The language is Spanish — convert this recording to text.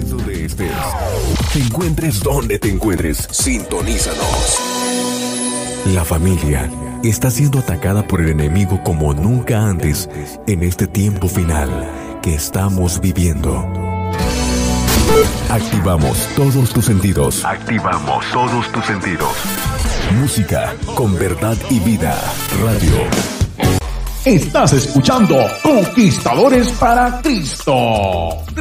estés donde estés, te encuentres donde te encuentres, sintonízanos. La familia está siendo atacada por el enemigo como nunca antes en este tiempo final que estamos viviendo. Activamos todos tus sentidos. Activamos todos tus sentidos. Música con verdad y vida. Radio. Estás escuchando Conquistadores para Cristo.